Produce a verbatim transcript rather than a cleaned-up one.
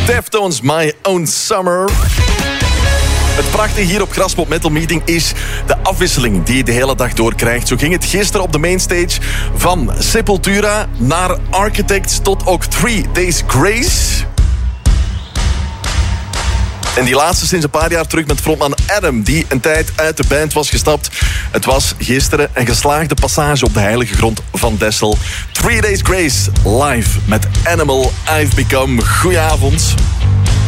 Deftones, My Own Summer. Het prachtige hier op Graspop Metal Meeting is de afwisseling die je de hele dag door krijgt. Zo ging het gisteren op de mainstage van Sepultura naar Architects tot ook Three Days Grace. En die laatste sinds een paar jaar terug met frontman Adam, die een tijd uit de band was gestapt. Het was gisteren een geslaagde passage op de heilige grond van Dessel. Three Days Grace live met Animal I've Become. Goedenavond.